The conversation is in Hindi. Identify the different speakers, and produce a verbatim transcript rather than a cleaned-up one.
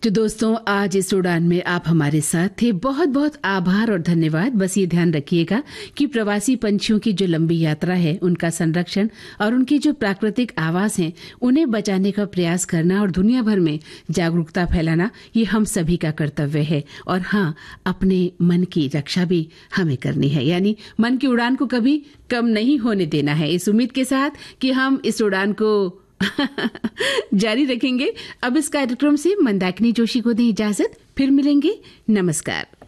Speaker 1: तो दोस्तों, आज इस उड़ान में आप हमारे साथ थे। बहुत बहुत आभार और धन्यवाद। बस ये ध्यान रखिएगा कि प्रवासी पंछियों की जो लंबी यात्रा है, उनका संरक्षण और उनके जो प्राकृतिक आवास हैं, उन्हें बचाने का प्रयास करना और दुनिया भर में जागरूकता फैलाना, ये हम सभी का कर्तव्य है। और हाँ, अपने मन की रक्षा भी हमें करनी है, यानी मन की उड़ान को कभी कम नहीं होने देना है। इस उम्मीद के साथ कि हम इस उड़ान को जारी रखेंगे। अब इस कार्यक्रम से मंदाकिनी जोशी को दें इजाजत, फिर मिलेंगे। नमस्कार।